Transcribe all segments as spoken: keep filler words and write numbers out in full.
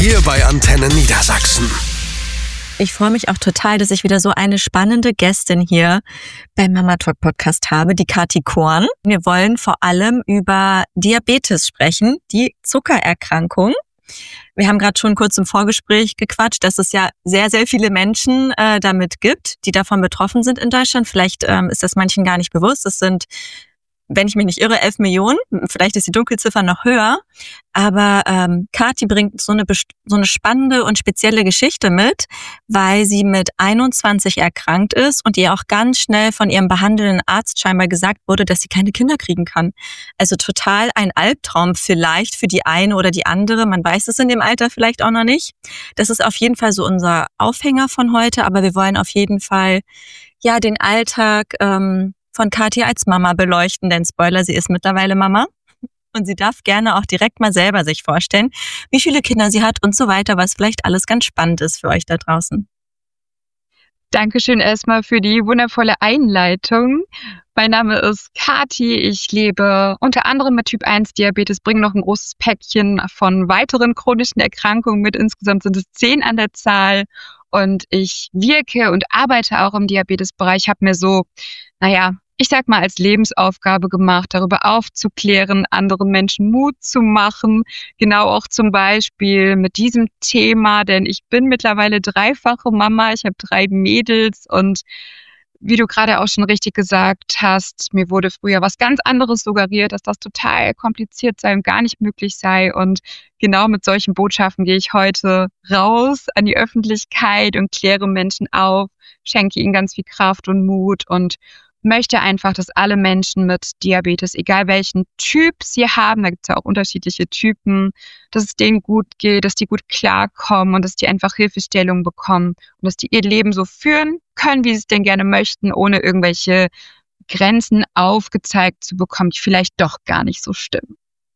Hier bei Antenne Niedersachsen. Ich freue mich auch total, dass ich wieder so eine spannende Gästin hier beim Mama Talk Podcast habe, die Kathi Korn. Wir wollen vor allem über Diabetes sprechen, die Zuckererkrankung. Wir haben gerade schon kurz im Vorgespräch gequatscht, dass es ja sehr, sehr viele Menschen äh, damit gibt, die davon betroffen sind in Deutschland. Vielleicht ähm, ist das manchen gar nicht bewusst. Es sind, wenn ich mich nicht irre, elf Millionen. Vielleicht ist die Dunkelziffer noch höher. Aber ähm, Kathi bringt so eine, so eine spannende und spezielle Geschichte mit, weil sie mit einundzwanzig erkrankt ist und ihr auch ganz schnell von ihrem behandelnden Arzt scheinbar gesagt wurde, dass sie keine Kinder kriegen kann. Also total ein Albtraum vielleicht für die eine oder die andere. Man weiß es in dem Alter vielleicht auch noch nicht. Das ist auf jeden Fall so unser Aufhänger von heute. Aber wir wollen auf jeden Fall ja den Alltag ähm, von Kathi als Mama beleuchten, denn Spoiler, sie ist mittlerweile Mama und sie darf gerne auch direkt mal selber sich vorstellen, wie viele Kinder sie hat und so weiter, was vielleicht alles ganz spannend ist für euch da draußen. Dankeschön erstmal für die wundervolle Einleitung. Mein Name ist Kathi, ich lebe unter anderem mit Typ eins Diabetes, bringe noch ein großes Päckchen von weiteren chronischen Erkrankungen mit, insgesamt sind es zehn an der Zahl. Und ich wirke und arbeite auch im Diabetesbereich, habe mir so, naja, ich sag mal, als Lebensaufgabe gemacht, darüber aufzuklären, anderen Menschen Mut zu machen. Genau auch zum Beispiel mit diesem Thema, denn ich bin mittlerweile dreifache Mama, ich habe drei Mädels und wie du gerade auch schon richtig gesagt hast, mir wurde früher was ganz anderes suggeriert, dass das total kompliziert sei und gar nicht möglich sei. Und genau mit solchen Botschaften gehe ich heute raus an die Öffentlichkeit und kläre Menschen auf, schenke ihnen ganz viel Kraft und Mut und möchte einfach, dass alle Menschen mit Diabetes, egal welchen Typ sie haben, da gibt es ja auch unterschiedliche Typen, dass es denen gut geht, dass die gut klarkommen und dass die einfach Hilfestellung bekommen und dass die ihr Leben so führen können, wie sie es denn gerne möchten, ohne irgendwelche Grenzen aufgezeigt zu bekommen, die vielleicht doch gar nicht so stimmen.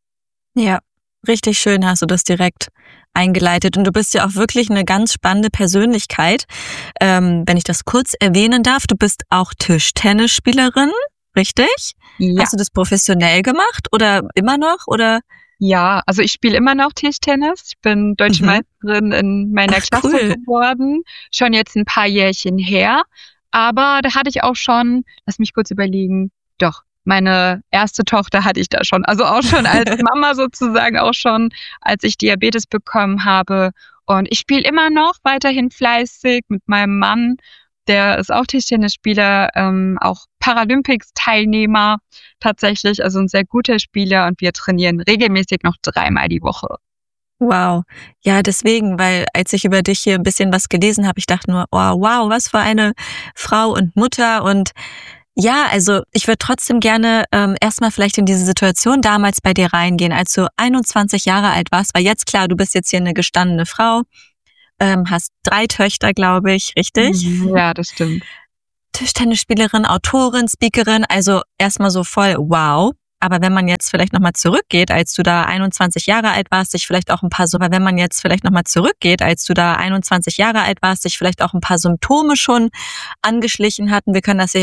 Ja, richtig schön hast du das direkt eingeleitet. Und du bist ja auch wirklich eine ganz spannende Persönlichkeit. Ähm, wenn ich das kurz erwähnen darf, du bist auch Tischtennisspielerin, richtig? Ja. Hast du das professionell gemacht oder immer noch? Oder? Ja, also ich spiele immer noch Tischtennis. Ich bin Deutsche mhm. Meisterin in meiner Ach, Klasse cool. geworden. Schon jetzt ein paar Jährchen her. Aber da hatte ich auch schon, lass mich kurz überlegen, doch, meine erste Tochter hatte ich da schon, also auch schon als Mama sozusagen, auch schon, als ich Diabetes bekommen habe. Und ich spiele immer noch weiterhin fleißig mit meinem Mann, der ist auch Tischtennisspieler, ähm, auch Paralympics-Teilnehmer tatsächlich, also ein sehr guter Spieler und wir trainieren regelmäßig noch dreimal die Woche. Wow. Ja, deswegen, weil als ich über dich hier ein bisschen was gelesen habe, ich dachte nur, oh, wow, was für eine Frau und Mutter und ja, also ich würde trotzdem gerne ähm, erstmal vielleicht in diese Situation damals bei dir reingehen, als du einundzwanzig Jahre alt warst, weil jetzt klar, du bist jetzt hier eine gestandene Frau, ähm, hast drei Töchter, glaube ich, richtig? Ja, das stimmt. Tischtennisspielerin, Autorin, Speakerin, also erstmal so voll wow. Aber wenn man jetzt vielleicht nochmal zurückgeht, als du da einundzwanzig Jahre alt warst, sich vielleicht auch ein paar, aber wenn man jetzt vielleicht nochmal zurückgeht, als du da einundzwanzig Jahre alt warst, sich vielleicht auch ein paar Symptome schon angeschlichen hatten, wir können das ja